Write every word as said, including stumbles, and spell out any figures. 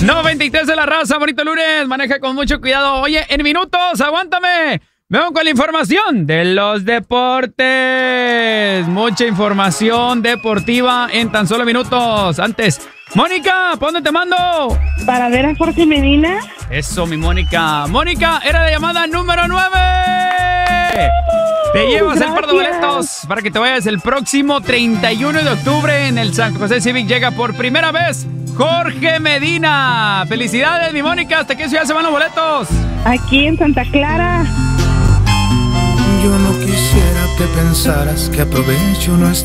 noventa y tres de la raza, bonito lunes, maneja con mucho cuidado. Oye, en minutos, aguántame. Vamos con la información de los deportes. Mucha información deportiva en tan solo minutos. Antes, Mónica, ¿por dónde te mando? Para ver a Jorge Medina. Eso, mi Mónica. Mónica, era la llamada número nueve. Te llevas Gracias. el par de boletos para que te vayas el próximo treinta y uno de octubre en el San José Civic. Llega por primera vez Jorge Medina. Felicidades, mi Mónica. ¿Hasta qué ciudad se van los boletos? Aquí en Santa Clara. Yo no quisiera que pensaras que aprovecho nuestra